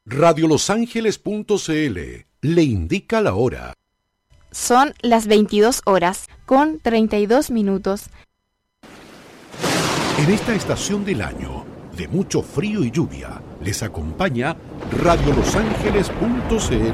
Radiolosangeles.cl le indica la hora. Son las 22 horas con 32 minutos. En esta estación del año, de mucho frío y lluvia, les acompaña Radiolosangeles.cl.